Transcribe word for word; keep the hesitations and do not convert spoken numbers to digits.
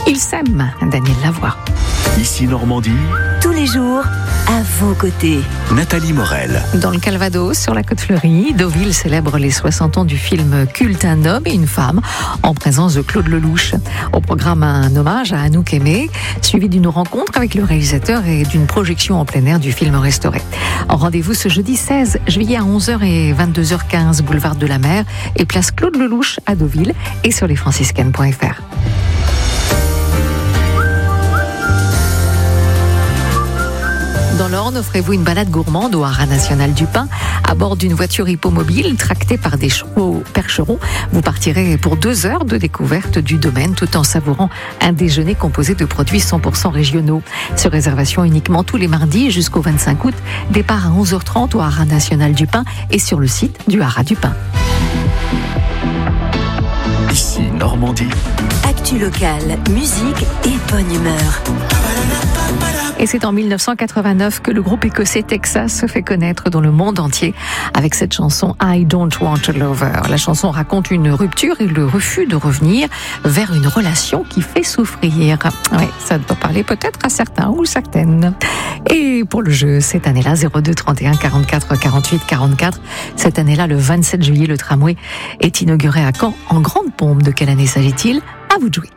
Ils s'aiment, Daniel Lavoie. Ici Normandie, tous les jours, à vos côtés. Nathalie Morel. Dans le Calvados, sur la côte fleurie, Deauville célèbre les soixante ans du film culte Un homme et une femme, en présence de Claude Lelouch. Au programme, un hommage à Anouk Aimée, suivi d'une rencontre avec le réalisateur et d'une projection en plein air du film restauré. En rendez-vous ce jeudi seize juillet à onze heures et vingt-deux heures quinze, boulevard de la Mer et place Claude Lelouch à Deauville et sur lesfranciscaines point f r. Dans l'Orne, offrez-vous une balade gourmande au Haras national du Pin à bord d'une voiture hippomobile tractée par des chevaux percherons. Vous partirez pour deux heures de découverte du domaine tout en savourant un déjeuner composé de produits cent pour cent régionaux. Sur réservation uniquement tous les mardis jusqu'au vingt-cinq août. Départ à onze heures trente au Haras national du Pin et sur le site du Haras du Pin. Ici Normandie. Actu locale, musique et bonne humeur. Et c'est en mille neuf cent quatre-vingt-neuf que le groupe écossais Texas se fait connaître dans le monde entier avec cette chanson I Don't Want a Lover. La chanson raconte une rupture et le refus de revenir vers une relation qui fait souffrir. Oui, ça doit parler peut-être à certains ou certaines. Et pour le jeu, cette année-là, zéro deux trente et un quarante-quatre quarante-huit quarante-quatre, cette année-là, le vingt-sept juillet, le tramway est inauguré à Caen en grande pompe. De quelle année s'agit-il ? À vous de jouer.